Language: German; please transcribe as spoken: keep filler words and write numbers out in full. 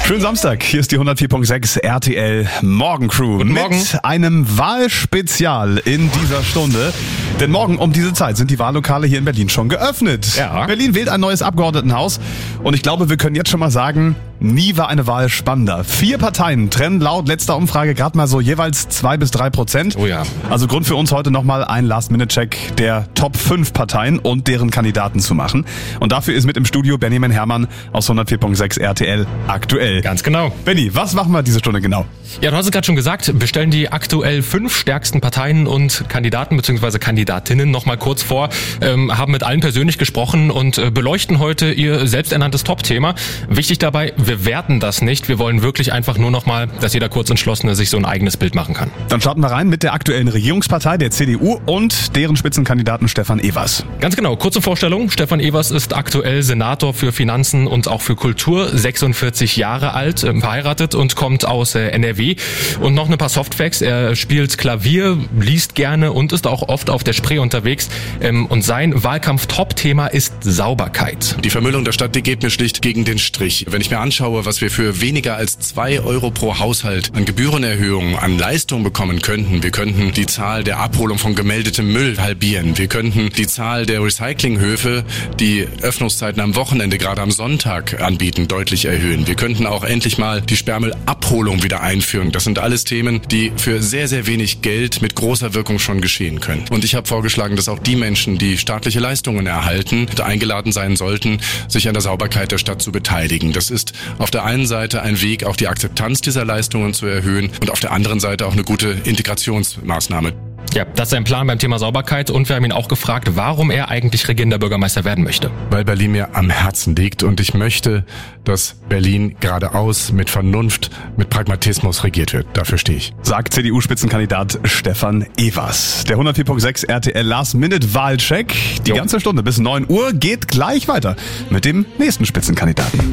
Schönen Samstag, hier ist die hundertvier Komma sechs R T L Morgencrew. Guten Morgen. Mit einem Wahlspezial in dieser Stunde. Denn morgen um diese Zeit sind die Wahllokale hier in Berlin schon geöffnet. Ja. Berlin wählt ein neues Abgeordnetenhaus. Und ich glaube, wir können jetzt schon mal sagen, nie war eine Wahl spannender. Vier Parteien trennen laut letzter Umfrage gerade mal so jeweils zwei bis drei Prozent. Oh ja. Also Grund für uns heute nochmal ein Last-Minute-Check der Top fünf Parteien und deren Kandidaten zu machen. Und dafür ist mit im Studio Benjamin Herrmann aus hundertvier Komma sechs R T L aktuell. Ganz genau. Benni, was machen wir diese Stunde genau? Ja, du hast es gerade schon gesagt, wir stellen die aktuell fünf stärksten Parteien und Kandidaten bzw. Kandidatinnen nochmal kurz vor, ähm, haben mit allen persönlich gesprochen und äh, beleuchten heute ihr selbsternanntes Top-Thema. Wichtig dabei, wir werten das nicht. Wir wollen wirklich einfach nur nochmal, dass jeder Kurzentschlossene sich so ein eigenes Bild machen kann. Dann starten wir rein mit der aktuellen Regierungspartei, der C D U und deren Spitzenkandidaten Stefan Evers. Ganz genau, kurze Vorstellung. Stefan Evers ist aktuell Senator für Finanzen und auch für Kultur, sechsundvierzig Jahre alt, äh, verheiratet und kommt aus äh, N R W. Und noch ein paar Softfacts. Er spielt Klavier, liest gerne und ist auch oft auf der Spree unterwegs. Ähm, und sein Wahlkampf-Top-Thema ist Sauberkeit. Die Vermüllung der Stadt, die geht mir schlicht gegen den Strich. Wenn ich mir anschaue, was wir für weniger als zwei Euro pro Haushalt an Gebührenerhöhungen, an Leistung bekommen könnten. Wir könnten die Zahl der Abholung von gemeldetem Müll halbieren. Wir könnten die Zahl der Recyclinghöfe, die Öffnungszeiten am Wochenende, gerade am Sonntag anbieten, deutlich erhöhen. Wir könnten auch endlich mal die Sperrmüllabholung wieder einführen. Das sind alles Themen, die für sehr, sehr wenig Geld mit großer Wirkung schon geschehen können. Und ich habe vorgeschlagen, dass auch die Menschen, die staatliche Leistungen erhalten, eingeladen sein sollten, sich an der Sauberkeit der Stadt zu beteiligen. Das ist auf der einen Seite ein Weg, auch die Akzeptanz dieser Leistungen zu erhöhen und auf der anderen Seite auch eine gute Integrationsmaßnahme. Ja, das ist sein Plan beim Thema Sauberkeit und wir haben ihn auch gefragt, warum er eigentlich regierender Bürgermeister werden möchte. Weil Berlin mir am Herzen liegt und ich möchte, dass Berlin geradeaus mit Vernunft, mit Pragmatismus regiert wird. Dafür stehe ich. Sagt C D U-Spitzenkandidat Stefan Evers. Der hundertvier Komma sechs R T L Last-Minute-Wahlcheck. Die Jo. ganze Stunde bis neun Uhr geht gleich weiter mit dem nächsten Spitzenkandidaten.